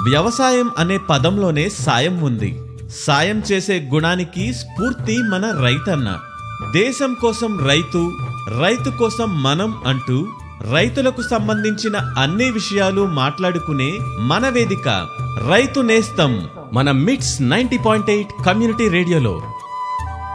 వ్యవసాయం అనే పదంలోనే సాయం ఉంది. సాయం చేసే గుణానికి స్ఫూర్తి మన రైతన్న. దేశం కోసం రైతు, రైతు కోసం మనం అంటూ రైతులకు సంబంధించిన అన్ని విషయాలు మాట్లాడుకునే మన వేదిక రైతు నేస్తం, మన మిట్స్ 90.8 కమ్యూనిటీ రేడియోలో.